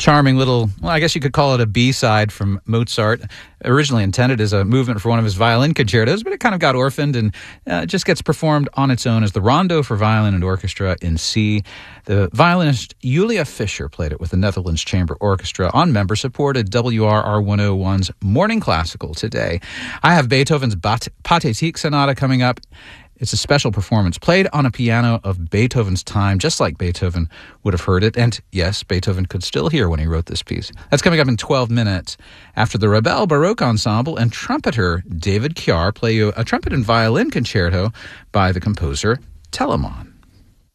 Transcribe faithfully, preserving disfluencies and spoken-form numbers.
charming little, well, I guess you could call it a B-side from Mozart, originally intended as a movement for one of his violin concertos, but it kind of got orphaned and uh, just gets performed on its own as the Rondo for Violin and Orchestra in C. The violinist Julia Fischer played it with the Netherlands Chamber Orchestra on member-supported W R R one oh one's Morning Classical today. I have Beethoven's Pathétique Sonata coming up. It's a special performance played on a piano of Beethoven's time, just like Beethoven would have heard it. And yes, Beethoven could still hear when he wrote this piece. That's coming up in twelve minutes after the Ravel Baroque Ensemble and trumpeter David Kjaer play you a trumpet and violin concerto by the composer Telemann.